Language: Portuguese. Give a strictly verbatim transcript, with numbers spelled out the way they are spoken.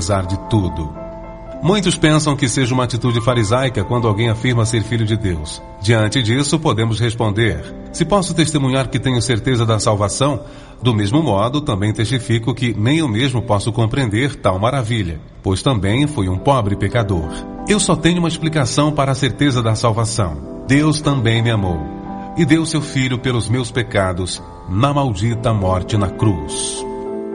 apesar de tudo. Muitos pensam que seja uma atitude farisaica quando alguém afirma ser filho de Deus. Diante disso, podemos responder: se posso testemunhar que tenho certeza da salvação, do mesmo modo, também testifico que nem eu mesmo posso compreender tal maravilha, pois também fui um pobre pecador. Eu só tenho uma explicação para a certeza da salvação. Deus também me amou e deu seu Filho pelos meus pecados na maldita morte na cruz.